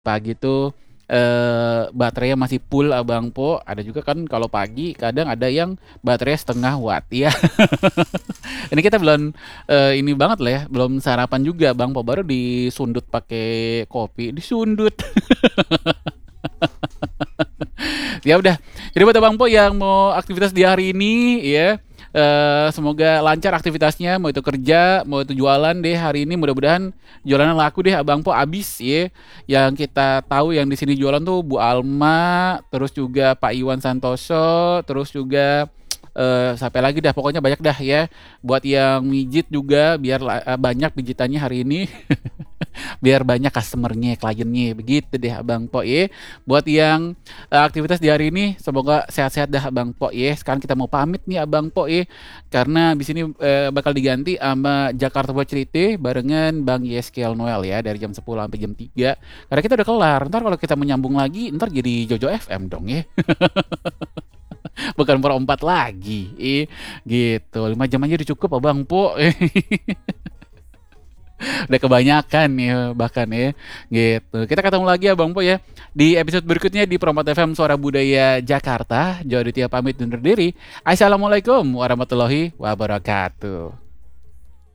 pagi tuh, baterainya masih full Abang Po, ada juga kan kalau pagi kadang ada yang baterainya setengah watt, ya. Ini kita belum, ini banget lah ya, belum sarapan juga Bang Po, baru disundut pakai kopi, disundut. Ya udah, jadi buat Abang Po yang mau aktivitas di hari ini ya, semoga lancar aktivitasnya, mau itu kerja, mau itu jualan deh hari ini, mudah-mudahan jualannya laku deh Abang Po abis ya. Yang kita tahu yang di sini jualan tuh Bu Alma, terus juga Pak Iwan Santoso, terus juga sampai lagi dah pokoknya banyak dah ya. Buat yang mijit juga biar banyak pijitannya hari ini. Biar banyak customernya, kliennya, begitu deh Abang Po ya. Buat yang aktivitas di hari ini semoga sehat-sehat dah Abang Po ya. Sekarang kita mau pamit nih Abang Po ya, karena di sini bakal diganti sama Jakarta Buat Cerita barengan Bang Yeskiel Noel ya, dari jam 10 sampai jam 3. Karena kita udah kelar. Ntar kalau kita menyambung lagi, ntar jadi Jojo FM dong ya. Bukan Pro 4 lagi. Gitu. 5 jam aja udah cukup Abang Po. Udah kebanyakan nih bahkan ya, gitu. Kita ketemu lagi ya Bang Po ya di episode berikutnya di Promote FM Suara Budaya Jakarta. Jauh Ditya pamit undur diri. Assalamualaikum warahmatullahi wabarakatuh.